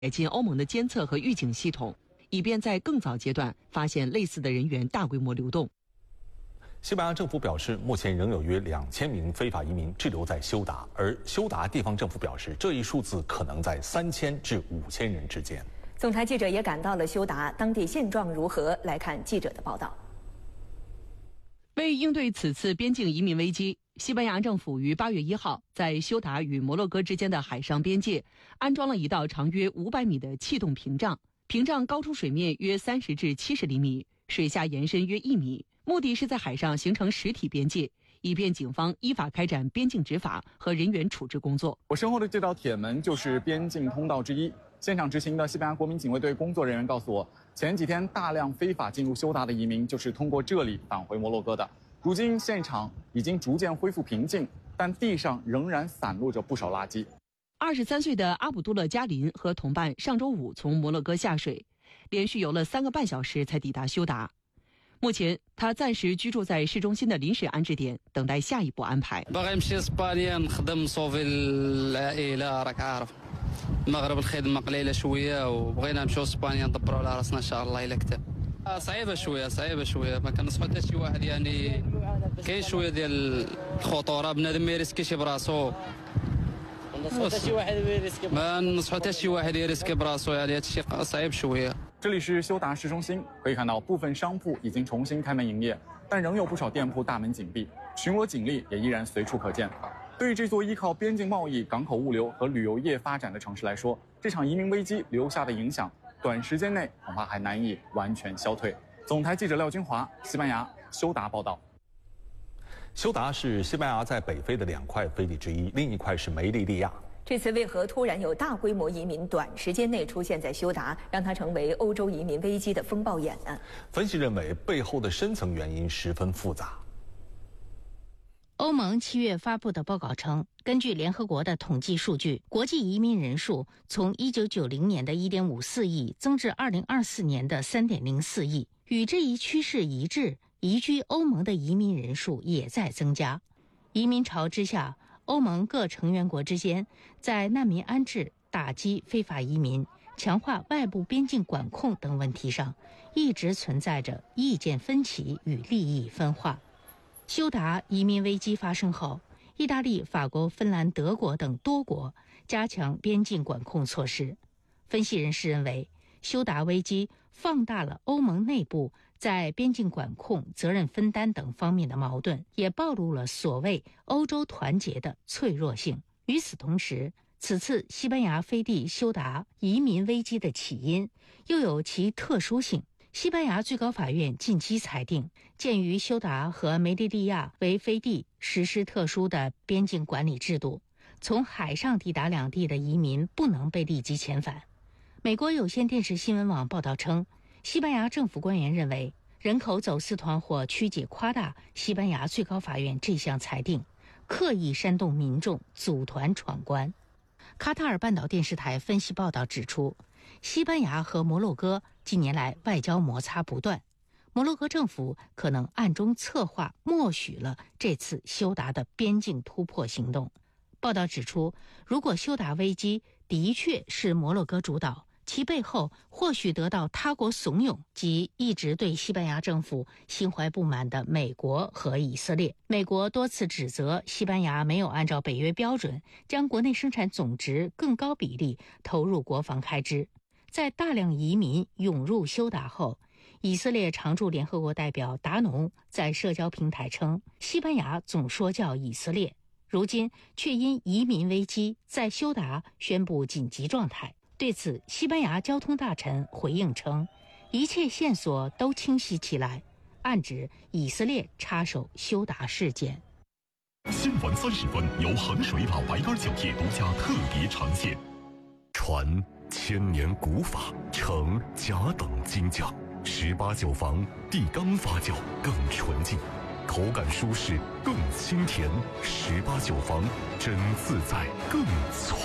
改进欧盟的监测和预警系统，以便在更早阶段发现类似的人员大规模流动。 西班牙政府表示，目前仍有约2000名非法移民滞留在休达，而休达地方政府表示，这一数字可能在3000至5000人之间。 总台记者也赶到了休达，当地现状如何？来看记者的报道。 为应对此次边境移民危机，西班牙政府于8月1号在休达与摩洛哥之间的海上边界安装了一道长约500米的气动屏障，屏障高出水面约30至70厘米，水下延伸约1米，目的是在海上形成实体边界，以便警方依法开展边境执法和人员处置工作。 我身后的这道铁门就是边境通道之一。现场执行的西班牙国民警卫队工作人员告诉我，前几天大量非法进入休达的移民就是通过这里返回摩洛哥的。如今现场已经逐渐恢复平静，但地上仍然散落着不少垃圾。 23岁的阿卜杜勒加林和同伴上周五从摩洛哥下水，连续游了3个半小时才抵达休达。目前他暂时居住在市中心的临时安置点，等待下一步安排。 المغرب الخدمه قليله شويه وبغينا نمشيو اسبانيا ندبروا على راسنا ان شاء الله الا كتب صعيبه شويه ما كنصحوا حتى شي واحد يعني كاين شويه ديال الخطوره بنادم ما يريسكيش براسو ما نصحوا حتى شي واحد يريسكي براسو يعني هادشي صعيب شويه。 这里是休达市中心，可以看到部分商铺已经重新开门营业，但仍有不少店铺大门紧闭，巡逻警力也依然随处可见。对于这座依靠边境贸易、港口物流和旅游业发展的城市来说，这场移民危机留下的影响，短时间内恐怕还难以完全消退。总台记者廖军华，西班牙休达报道。 休达是西班牙在北非的2块飞地之一，另一块是梅利利亚。 这次为何突然有大规模移民短时间内出现在休达，让它成为欧洲移民危机的风暴眼呢？ 分析认为，背后的深层原因十分复杂。 欧盟7月发布的报告称，根据联合国的统计数据，国际移民人数从1990年的1.54亿增至2024年的3.04亿。与这一趋势一致，移居欧盟的移民人数也在增加。移民潮之下，欧盟各成员国之间在难民安置、打击非法移民、强化外部边境管控等问题上，一直存在着意见分歧与利益分化。休达移民危机发生后，意大利、法国、芬兰、德国等多国加强边境管控措施。分析人士认为，休达危机放大了欧盟内部在边境管控、责任分担等方面的矛盾，也暴露了所谓欧洲团结的脆弱性。与此同时，此次西班牙飞地休达移民危机的起因又有其特殊性。西班牙最高法院近期裁定，鉴于休达和梅利利亚为飞地实施特殊的边境管理制度，从海上抵达两地的移民不能被立即遣返。美国有线电视新闻网报道称，西班牙政府官员认为，人口走私团伙曲解夸大西班牙最高法院这项裁定，刻意煽动民众组团闯关。卡塔尔半岛电视台分析报道指出，西班牙和摩洛哥近年来外交摩擦不断，摩洛哥政府可能暗中策划默许了这次休达的边境突破行动。报道指出，如果休达危机的确是摩洛哥主导，其背后或许得到他国怂恿及一直对西班牙政府心怀不满的美国和以色列。美国多次指责西班牙没有按照北约标准将国内生产总值更高比例投入国防开支。在大量移民涌入休达后，以色列常驻联合国代表达农在社交平台称，西班牙总说教以色列，如今却因移民危机在休达宣布紧急状态。对此，西班牙交通大臣回应称，一切线索都清晰起来，暗指以色列插手休达事件。 新闻30分由衡水老白干酒业独家特别呈现。传千年古法，承甲等精匠，18酒坊地缸发酵更纯净，口感舒适更清甜，18酒坊真自在更脆。